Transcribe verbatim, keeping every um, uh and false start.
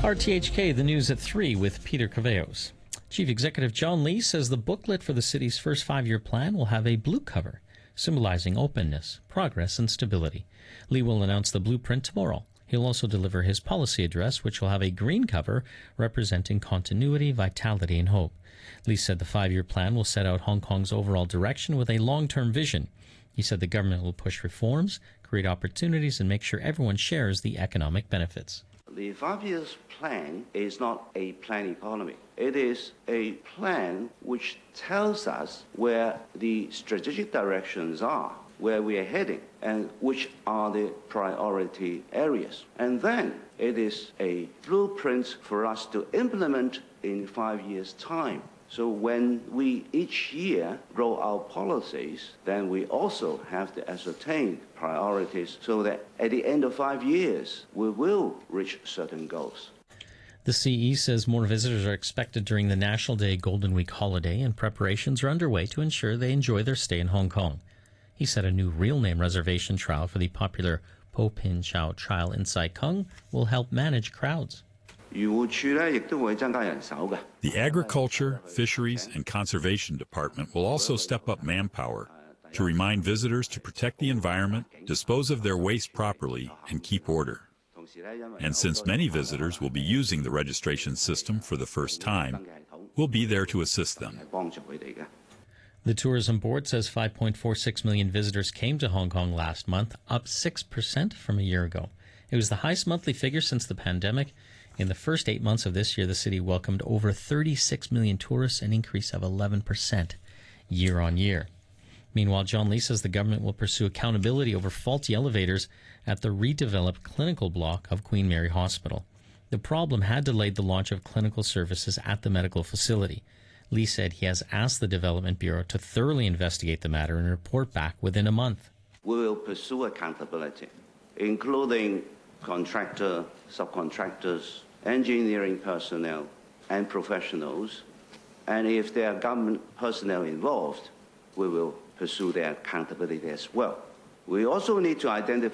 R T H K, the news at three with Peter Caveos. Chief Executive John Lee says the booklet for the city's first five-year plan will have a blue cover, symbolizing openness, progress, and stability. Lee will announce the blueprint tomorrow. He'll also deliver his policy address, which will have a green cover representing continuity, vitality, and hope. Lee said the five-year plan will set out Hong Kong's overall direction with a long-term vision. He said the government will push reforms, create opportunities, and make sure everyone shares the economic benefits. The five-year plan is not a planned economy. It is a plan which tells us where the strategic directions are, where we are heading, and which are the priority areas. And then it is a blueprint for us to implement in five years' time. So when we each year roll out policies, then we also have to ascertain priorities so that at the end of five years, we will reach certain goals. The C E says more visitors are expected during the National Day Golden Week holiday, and preparations are underway to ensure they enjoy their stay in Hong Kong. He said a new real name reservation trial for the popular Po Pin Chau trial in Sai Kung will help manage crowds. The Agriculture, Fisheries, and Conservation Department will also step up manpower to remind visitors to protect the environment, dispose of their waste properly, and keep order. And since many visitors will be using the registration system for the first time, we'll be there to assist them. The Tourism Board says five point four six million visitors came to Hong Kong last month, up six percent from a year ago. It was the highest monthly figure since the pandemic. In the first eight months of this year, the city welcomed over thirty-six million tourists, an increase of eleven percent year on year. Meanwhile, John Lee says the government will pursue accountability over faulty elevators at the redeveloped clinical block of Queen Mary Hospital. The problem had delayed the launch of clinical services at the medical facility. Lee said he has asked the Development Bureau to thoroughly investigate the matter and report back within a month. We will pursue accountability, including contractor, subcontractors, engineering personnel, and professionals. And if there are government personnel involved, we will pursue their accountability as well. We also need to identify